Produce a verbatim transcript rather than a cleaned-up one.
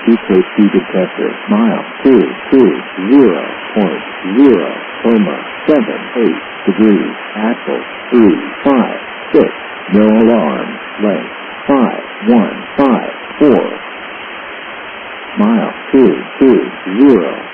T K P detector. Mile two two zero point zero coma seven eight degrees. Axle three five six. No alarm. Length five one five four. Mile two two zero